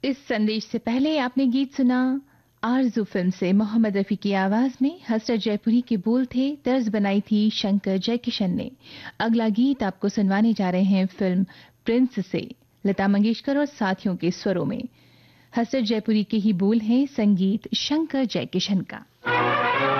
इस संदेश से पहले आपने गीत सुना आरज़ू फिल्म से मोहम्मद रफी की आवाज में। हसरत जयपुरी के बोल थे, तर्ज बनाई थी शंकर जयकिशन ने। अगला गीत आपको सुनवाने जा रहे हैं फिल्म प्रिंस से, लता मंगेशकर और साथियों के स्वरों में। हसरत जयपुरी के ही बोल हैं, संगीत शंकर जयकिशन का।